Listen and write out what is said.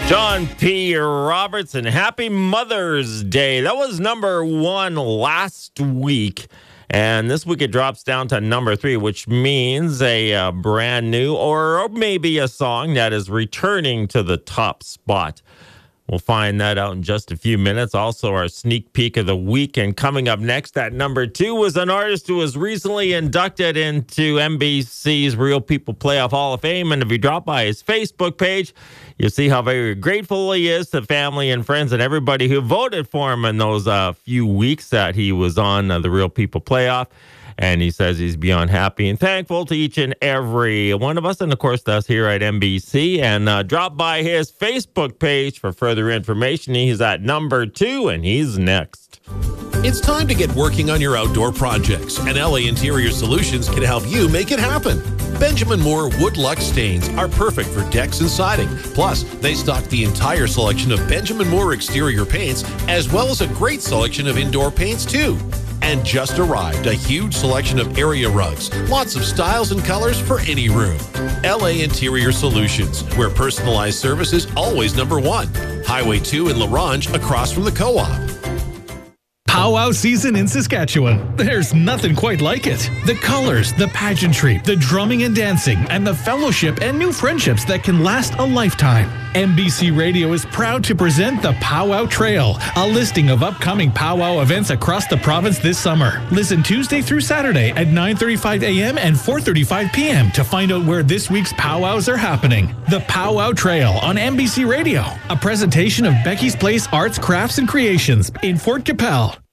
John P. Robertson, happy Mother's Day. That was number 1 last week. And this week it drops down to number 3, which means a brand new or maybe a song that is returning to the top spot. We'll find that out in just a few minutes. Also, our sneak peek of the week. And coming up next at number 2 was an artist who was recently inducted into NBC's Real People Playoff Hall of Fame. And if you drop by his Facebook page, you'll see how very grateful he is to family and friends and everybody who voted for him in those few weeks that he was on the Real People Playoff. And he says he's beyond happy and thankful to each and every one of us. And, of course, us here at NBC. And drop by his Facebook page for further information. He's at number 2, and he's next. It's time to get working on your outdoor projects, and LA Interior Solutions can help you make it happen. Benjamin Moore Wood Lux stains are perfect for decks and siding. Plus, they stock the entire selection of Benjamin Moore exterior paints, as well as a great selection of indoor paints, too. And just arrived, a huge selection of area rugs. Lots of styles and colors for any room. LA Interior Solutions, where personalized service is always number 1. Highway 2 in La Ronge, across from the Co-op. Powwow season in Saskatchewan. There's nothing quite like it. The colors, the pageantry, the drumming and dancing, and the fellowship and new friendships that can last a lifetime. NBC Radio is proud to present the Powwow Trail, a listing of upcoming powwow events across the province this summer. Listen Tuesday through Saturday at 9:35 a.m. and 4:35 p.m. to find out where this week's powwows are happening. The Powwow Trail on NBC Radio, a presentation of Becky's Place Arts, Crafts, and Creations in Fort Capel.